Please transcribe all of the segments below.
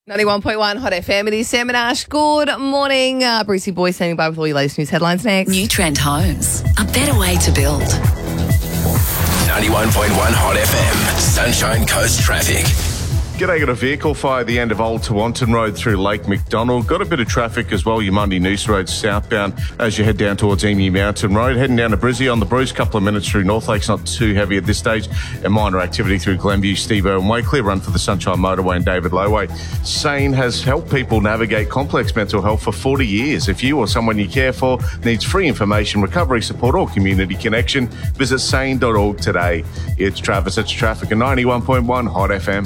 91.1 Hot FM. It is Sam and Ash. Good morning. Brucey Boy standing by with all your latest news headlines next. New Trend Homes, a better way to build. 91.1 Hot FM, Sunshine Coast traffic. G'day, got a vehicle fire at the end of Old Tewantin Road through Lake McDonald. Got a bit of traffic as well, your Mundy Noosa Road southbound as you head down towards Emu Mountain Road. Heading down to Brizzy on the Bruce, couple of minutes through North Lake's not too heavy at this stage. And minor activity through Glenview, Steve Irwin Way. Clear run for the Sunshine Motorway and David Lowway. SANE has helped people navigate complex mental health for 40 years. If you or someone you care for needs free information, recovery support or community connection, visit sane.org today. It's Travis, it's traffic at 91.1 Hot FM.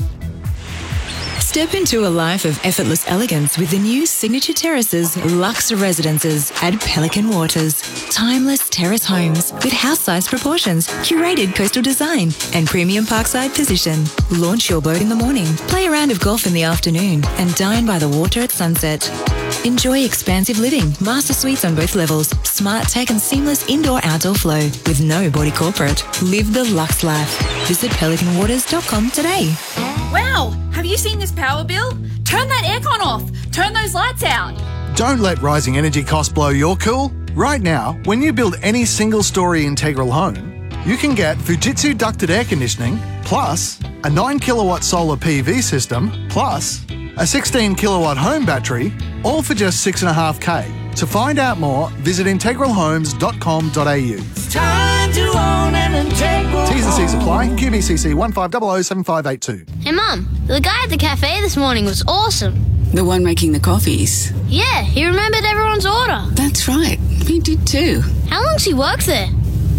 Step into a life of effortless elegance with the new Signature Terraces Luxe Residences at Pelican Waters. Timeless terrace homes with house-sized proportions, curated coastal design and premium parkside position. Launch your boat in the morning, play a round of golf in the afternoon and dine by the water at sunset. Enjoy expansive living, master suites on both levels, smart tech and seamless indoor-outdoor flow with no body corporate. Live the luxe life. Visit pelicanwaters.com today. Wow, have you seen this power bill? Turn that aircon off. Turn those lights out. Don't let rising energy costs blow your cool. Right now, when you build any single-storey integral home, you can get Fujitsu ducted air conditioning, plus a 9-kilowatt solar PV system, plus a 16-kilowatt home battery, all for just $6.5K. To find out more, visit integralhomes.com.au. It's time to own an integral T's and C's apply. QBCC 15007582. Hey, Mum, the guy at the cafe this morning was awesome. The one making the coffees? Yeah, he remembered everyone's order. That's right. He did too. How long's he worked there?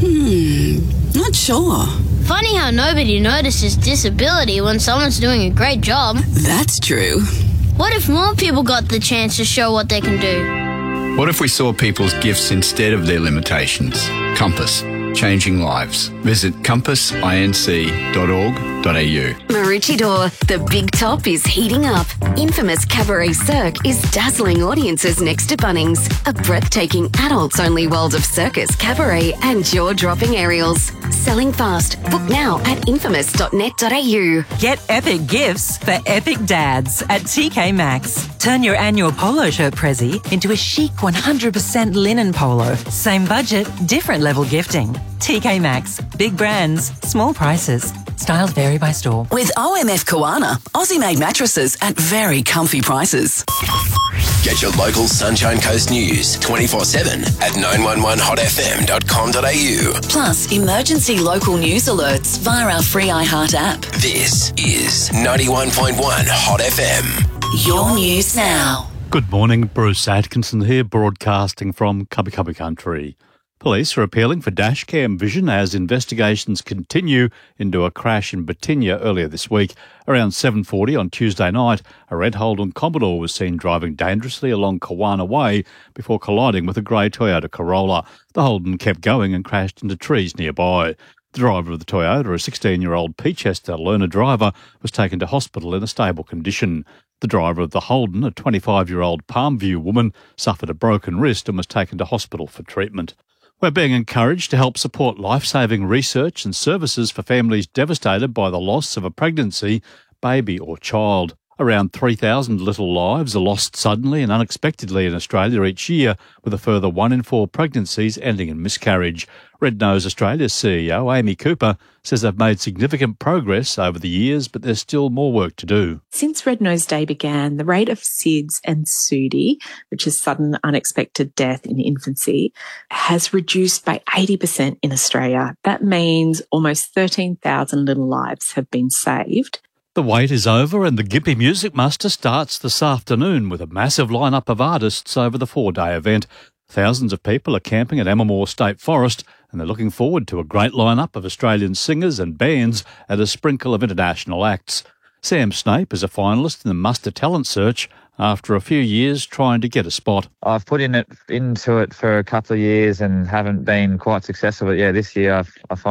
Not sure. Funny how nobody notices disability when someone's doing a great job. That's true. What if more people got the chance to show what they can do? What if we saw people's gifts instead of their limitations? Compass, changing lives. Visit compassinc.org.au. Maroochydore, the big top is heating up. Infamous Cabaret Cirque is dazzling audiences next to Bunnings. A breathtaking adults-only world of circus, cabaret and jaw-dropping aerials. Selling fast. Book now at infamous.net.au. Get epic gifts for epic dads at TK Maxx. Turn your annual polo shirt prezi into a chic 100% linen polo. Same budget, different level gifting. TK Maxx. Big brands, small prices. Styles vary by store. With OMF Koana, Aussie-made mattresses at very comfy prices. Get your local Sunshine Coast news 24/7 at 911hotfm.com.au. Plus, emergency local news alerts via our free iHeart app. This is 91.1 Hot FM. Your news now. Good morning, Bruce Atkinson here, broadcasting from Cubby Cubby Country. Police are appealing for dashcam vision as investigations continue into a crash in Batinia earlier this week. Around 7:40 on Tuesday night, a red Holden Commodore was seen driving dangerously along Kawana Way before colliding with a grey Toyota Corolla. The Holden kept going and crashed into trees nearby. The driver of the Toyota, a 16-year-old Peachester learner driver, was taken to hospital in a stable condition. The driver of the Holden, a 25-year-old Palmview woman, suffered a broken wrist and was taken to hospital for treatment. We're being encouraged to help support life-saving research and services for families devastated by the loss of a pregnancy, baby or child. Around 3,000 little lives are lost suddenly and unexpectedly in Australia each year, with a further 1 in 4 pregnancies ending in miscarriage. Red Nose Australia's CEO, Amy Cooper, says they've made significant progress over the years, but there's still more work to do. Since Red Nose Day began, the rate of SIDS and SUDI, which is sudden unexpected death in infancy, has reduced by 80% in Australia. That means almost 13,000 little lives have been saved. The wait is over and the Gympie Music Muster starts this afternoon with a massive lineup of artists over the 4-day event. Thousands of people are camping at Ammermoor State Forest and they're looking forward to a great lineup of Australian singers and bands and a sprinkle of international acts. Sam Snape is a finalist in the Muster Talent Search after a few years trying to get a spot. I've put into it for a couple of years and haven't been quite successful. But yeah, this year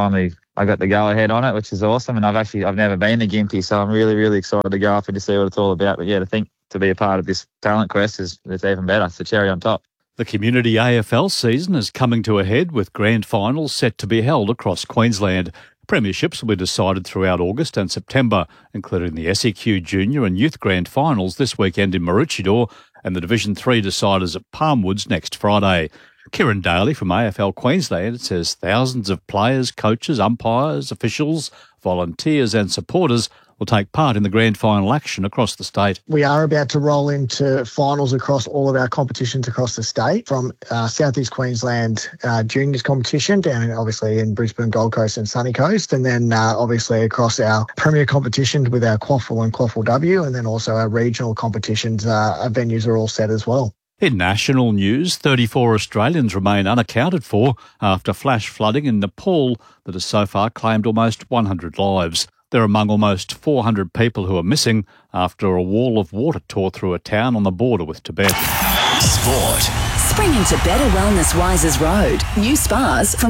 I got the go-ahead on it, which is awesome. And I've never been to Gympie, so I'm really, really excited to go up and to see what it's all about. But yeah, to be a part of this talent quest it's even better. It's the cherry on top. The community AFL season is coming to a head with grand finals set to be held across Queensland. Premierships will be decided throughout August and September, including the SEQ Junior and Youth Grand Finals this weekend in Maroochydore and the Division 3 deciders at Palmwoods next Friday. Kieran Daly from AFL Queensland says thousands of players, coaches, umpires, officials, volunteers and supporters will take part in the grand final action across the state. We are about to roll into finals across all of our competitions across the state, from South East Queensland juniors competition down obviously in Brisbane, Gold Coast and Sunny Coast, and then obviously across our premier competitions with our Quaffle and Quaffle W, and then also our regional competitions. Our venues are all set as well. In national news, 34 Australians remain unaccounted for after flash flooding in Nepal that has so far claimed almost 100 lives. They're among almost 400 people who are missing after a wall of water tore through a town on the border with Tibet. Sport. Spring into better wellness Wises Road. New spas from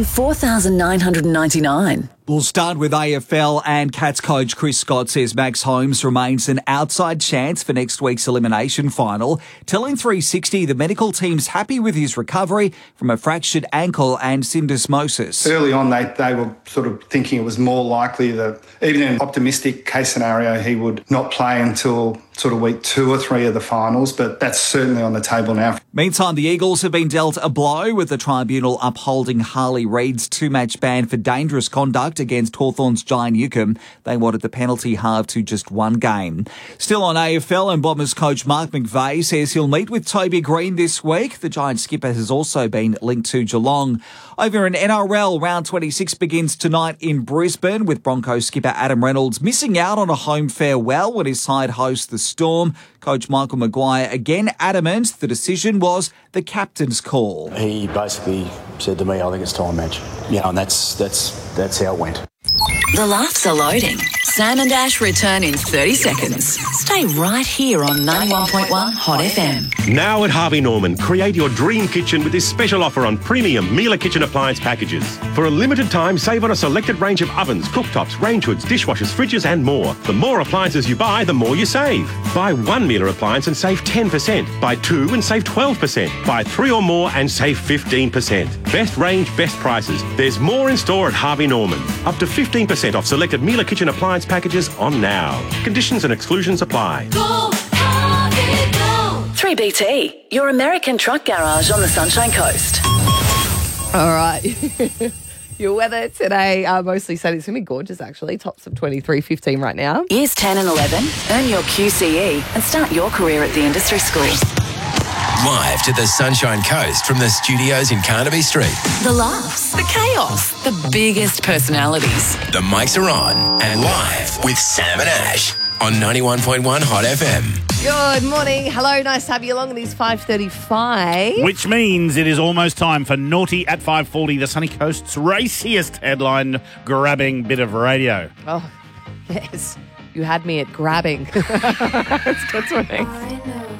$4,999. We'll start with AFL, and Cats coach Chris Scott says Max Holmes remains an outside chance for next week's elimination final, telling 360 the medical team's happy with his recovery from a fractured ankle and syndesmosis. Early on, they were sort of thinking it was more likely that, even in an optimistic case scenario, he would not play until sort of week 2 or 3 of the finals, but that's certainly on the table now. Meantime, the Eagles have been dealt a blow with the tribunal upholding Harley Reid's 2-match ban for dangerous conduct against Hawthorn's Jai Newcombe. They wanted the penalty halved to just 1 game. Still on AFL, and Bombers coach Mark McVeigh says he'll meet with Toby Green this week. The Giants skipper has also been linked to Geelong. Over in NRL, round 26 begins tonight in Brisbane, with Broncos skipper Adam Reynolds missing out on a home farewell when his side hosts the Storm. Coach Michael Maguire again adamant the decision was the captain's call. He basically said to me, I think it's time, Madge. Yeah, and that's how it went. The laughs are loading. Sam and Ash return in 30 seconds. Stay right here on 91.1 Hot FM. Now at Harvey Norman, create your dream kitchen with this special offer on premium Miele kitchen appliance packages. For a limited time, save on a selected range of ovens, cooktops, range hoods, dishwashers, fridges and more. The more appliances you buy, the more you save. Buy 1 Miele appliance and save 10%. Buy 2 and save 12%. Buy 3 or more and save 15%. Best range, best prices. There's more in store at Harvey Norman. Up to 15% off selected Miele kitchen appliance packages on now. Conditions and exclusions apply. Go, Harvey, go. 3BT, your American truck garage on the Sunshine Coast. All right. Your weather today, mostly sunny. It's going to be gorgeous, actually. Tops of 23, 15 right now. Years 10 and 11, earn your QCE and start your career at the industry school. Live to the Sunshine Coast from the studios in Carnaby Street. The laughs, the chaos, the biggest personalities. The mics are on and live with Sam and Ash on 91.1 Hot FM. Good morning. Hello. Nice to have you along. It is 5:35. Which means it is almost time for Naughty at 5:40, the Sunny Coast's raciest headline-grabbing bit of radio. Oh, yes. You had me at grabbing. It's good morning.